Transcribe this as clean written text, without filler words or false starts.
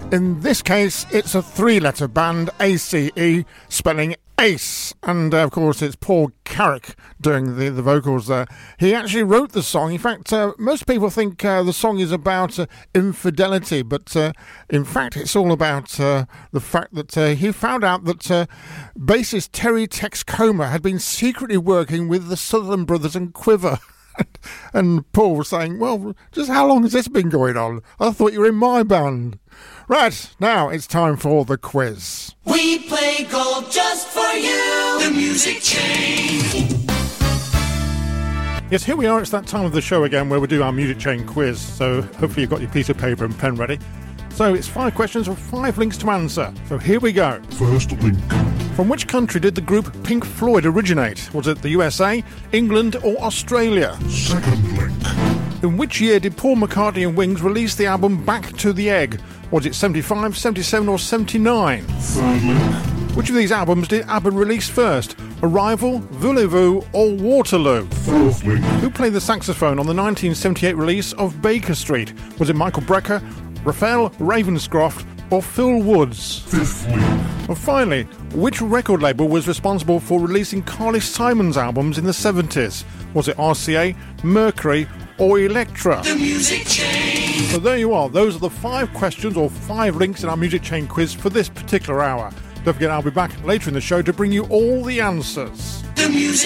In this case, it's a three-letter band, ACE, spelling Ace. And, of course, it's Paul Carrack doing the vocals there. He actually wrote the song. In fact, most people think the song is about infidelity, but in fact, it's all about the fact that he found out that bassist Terry Tex Comer had been secretly working with the Sutherland Brothers and Quiver. And Paul was saying, well, just how long has this been going on? I thought you were in my band. Right, now it's time for the quiz. We play golf just for you, the Music Chain. Yes, here we are. It's that time of the show again where we do our Music Chain quiz. So hopefully you've got your piece of paper and pen ready. So it's 5 questions with 5 links to answer. So here we go. First link. From which country did the group Pink Floyd originate? Was it the USA, England or Australia? Second link. In which year did Paul McCartney and Wings release the album Back to the Egg? Was it 75, 77 or 79? Third link. Which of these albums did ABBA release first? Arrival, Voulez-Vous or Waterloo? Fourth link. Who played the saxophone on the 1978 release of Baker Street? Was it Michael Brecker, Raphael Ravenscroft or Phil Woods? Fifth link. And finally, which record label was responsible for releasing Carly Simon's albums in the 70s? Was it RCA, Mercury or Elektra? The Music Chain. So there you are. Those are the 5 questions or 5 links in our Music Chain quiz for this particular hour. Don't forget, I'll be back later in the show to bring you all the answers. The Music